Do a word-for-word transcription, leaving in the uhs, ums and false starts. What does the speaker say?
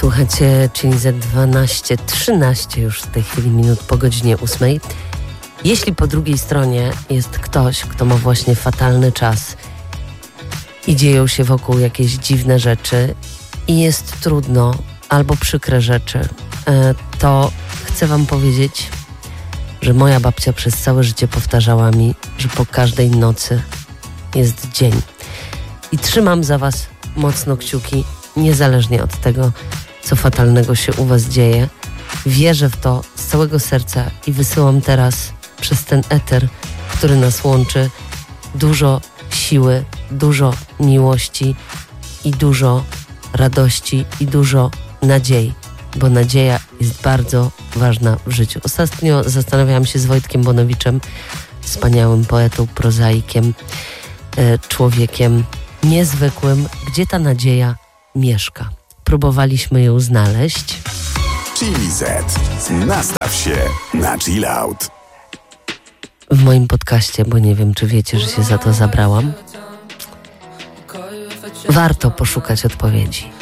Słuchacie Chili Z dwanaście, trzynaście już w tej chwili minut po godzinie ósmej. Jeśli po drugiej stronie jest ktoś, kto ma właśnie fatalny czas i dzieją się wokół jakieś dziwne rzeczy i jest trudno albo przykre rzeczy, to chcę wam powiedzieć, że moja babcia przez całe życie powtarzała mi, że po każdej nocy jest dzień. I trzymam za was mocno kciuki, niezależnie od tego, co fatalnego się u was dzieje. Wierzę w to z całego serca i wysyłam teraz przez ten eter, który nas łączy, dużo siły, dużo miłości i dużo radości i dużo nadziei, bo nadzieja jest bardzo ważna w życiu. Ostatnio zastanawiałam się z Wojtkiem Bonowiczem, wspaniałym poetą, prozaikiem, e, człowiekiem niezwykłym, gdzie ta nadzieja mieszka. Próbowaliśmy ją znaleźć. Chili Z. Nastaw się na chill out. W moim podcaście, bo nie wiem, czy wiecie, że się za to zabrałam. Warto poszukać odpowiedzi.